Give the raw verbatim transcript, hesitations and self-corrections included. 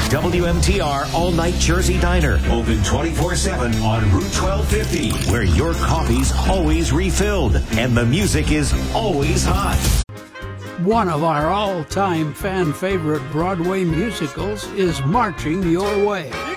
W M T R All Night Jersey Diner. Open twenty-four seven on Route twelve fifty, where your coffee's always refilled and the music is always hot. One of our all-time fan favorite Broadway musicals is Marching Your Way.